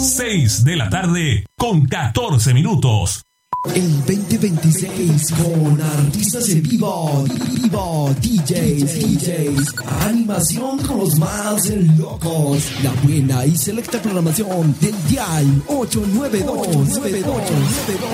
6 de la tarde con 14 minutos. El 2026 con artistas en vivo, DJs, animación con los más locos, la buena y selecta programación del dial 892.